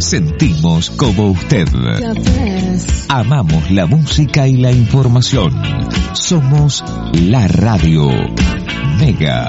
Sentimos como usted. Amamos la música y la información. Somos la radio Mega.